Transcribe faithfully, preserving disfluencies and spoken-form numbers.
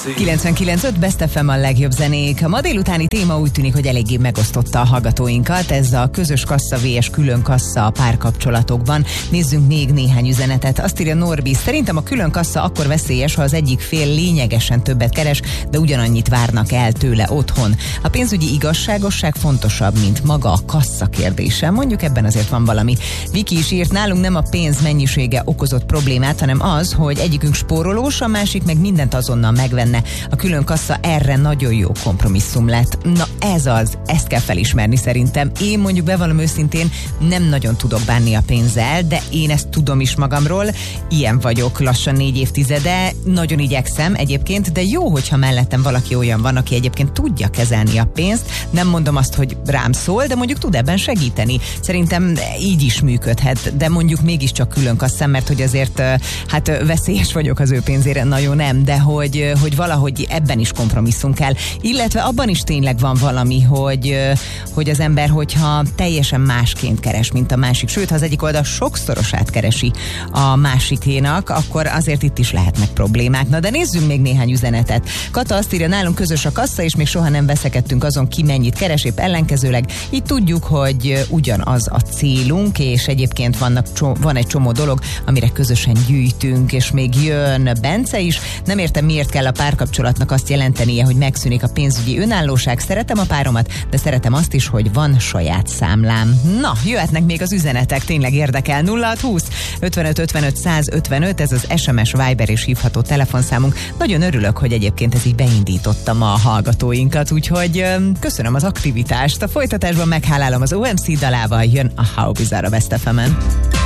kilencvenkilenc öt Best ef em a legjobb zenék. A ma délutáni téma úgy tűnik, hogy eléggé megosztotta a hallgatóinkat. Ez a közös kassa vs külön kassa a párkapcsolatokban. Nézzünk még néhány üzenetet. Azt írja Norbi, szerintem a külön kassa akkor veszélyes, ha az egyik fél lényegesen többet keres, de ugyanannyit várnak el tőle otthon. A pénzügyi igazságosság fontosabb, mint maga a kassa kérdése. Mondjuk ebben azért van valami. Viki is írt, nálunk nem a pénz mennyisége okozott problémát, hanem az, hogy egyikünk spórolós, a másik meg mindent azonnal megvenne. A külön kassa erre nagyon jó kompromisszum lett. Na ez az, ezt kell felismerni szerintem. Én mondjuk bevallom őszintén, nem nagyon tudok bánni a pénzzel, de én ezt tudom is magamról. Ilyen vagyok lassan négy évtizede, nagyon igyekszem egyébként, de jó, hogyha mellettem valaki olyan van, aki egyébként tudja kezelni a pénzt. Nem mondom azt, hogy rám szól, de mondjuk tud ebben segíteni. Szerintem így is működhet, de mondjuk mégiscsak külön kasszám, mert hogy azért hát veszélyes vagyok az ő pénzére, nagyon nem, de hogy, hogy valahogy ebben is kompromisszum kell. Illetve abban is tényleg van valami, hogy, hogy az ember, hogyha teljesen másként keres, mint a másik, sőt, ha az egyik oldal sokszorosát keresi a másikénak, akkor azért itt is lehetnek problémák. Na de nézzünk még néhány üzenetet. Kata azt írja, nálunk közös a kassa, és még soha nem veszekedtünk azon, ki mennyit keres, épp ellenkezőleg. Így tudjuk, hogy ugyanaz a célunk, és egyébként vannak, van egy csomó dolog, amire közösen gyűjtünk, és még jön Bence is. Nem értem, miért kell a párkapcsolatnak azt jelentenie, hogy megszűnik a pénzügyi önállóság. Szeretem a páromat, de szeretem azt is, hogy van saját számlám. Na, jöhetnek még az üzenetek, tényleg érdekel. nulla hat húsz ötvenöt ötvenöt százötvenöt, ez az es em es, Viber és hívható telefonszámunk. Nagyon örülök, hogy egyébként ez így beindítottam a hallgatóinkat, úgyhogy öm, köszönöm az aktivitást. A folytatásban meghálálom az o em cé dalával, jön a How Bizarre a Best ef emen.